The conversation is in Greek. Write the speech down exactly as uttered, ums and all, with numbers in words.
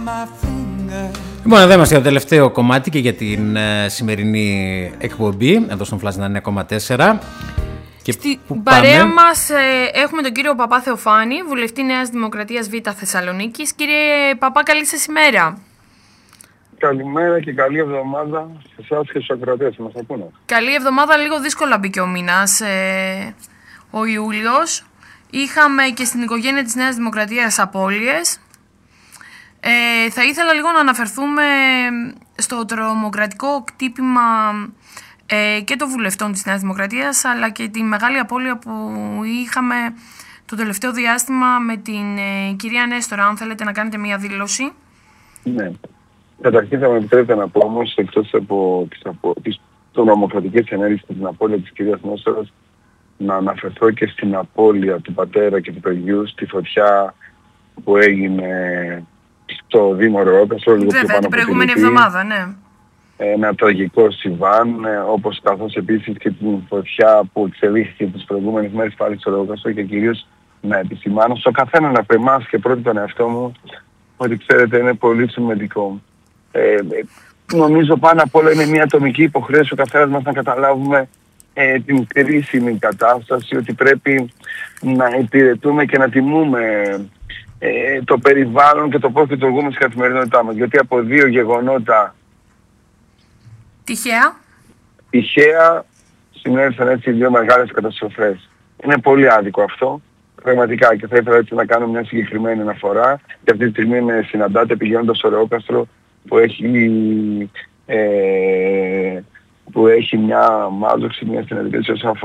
Λοιπόν, εδώ είμαστε για το τελευταίο κομμάτι και για την ε, σημερινή εκπομπή εδώ στον Flash εννιά κόμμα τέσσερα. Και στην παρέα μας ε, έχουμε τον κύριο Παπά Θεοφάνη, βουλευτή Νέας Δημοκρατίας Β Θεσσαλονίκης. Κύριε Παπά, καλή σας ημέρα. Καλημέρα και καλή εβδομάδα σε εσάς και στους ακροατές μας ακούνε. Καλή εβδομάδα, λίγο δύσκολα μπήκε ο μήνας ε, ο Ιούλιος. Είχαμε και στην οικογένεια της Νέας Δημοκρατίας απώλειες. Ε, θα ήθελα λίγο να αναφερθούμε στο τρομοκρατικό κτύπημα ε, και των βουλευτών της Νέας Δημοκρατίας, αλλά και τη μεγάλη απώλεια που είχαμε το τελευταίο διάστημα με την ε, κυρία Νέστορα. Αν θέλετε να κάνετε μια δήλωση. Ναι. Καταρχήν θα με επιτρέπετε να πω όμως, εκτός από τις, απο... τις τρομοκρατικές ενέργειες και την απώλεια της κυρίας Νέστορας, να αναφερθώ και στην απώλεια του πατέρα και του παιδιού στη φωτιά που έγινε στο Δήμο Ρεόκαστρο. Βέβαια, την προηγούμενη εβδομάδα, ναι. Ένα τραγικό συμβάν, όπως καθώς επίσης και την φωτιά που εξελίχθηκε τις προηγούμενες μέρες πάλι στο Ρεόκαστρο, και κυρίως να επισημάνω στο καθέναν από εμάς και πρώτη τον εαυτό μου ότι ξέρετε είναι πολύ σημαντικό. Ε, νομίζω πάνω απ' όλα είναι μια ατομική υποχρέωση ο καθένας μας να καταλάβουμε ε, την κρίσιμη κατάσταση, ότι πρέπει να υπηρετούμε και να τιμούμε ε, το περιβάλλον και το πώς λειτουργούμε στην καθημερινότητά μας. Γιατί από δύο γεγονότα τυχαία, τυχαία συνέβησαν έτσι δύο μεγάλες καταστροφές. Είναι πολύ άδικο αυτό, πραγματικά, και θα ήθελα έτσι να κάνω μια συγκεκριμένη αναφορά. Και αυτή τη στιγμή με συναντάτε πηγαίνοντας στο Ρεόκαστρο που έχει, ε, που έχει μια μάζοξη, μια συνεδρίαση όσον αφορά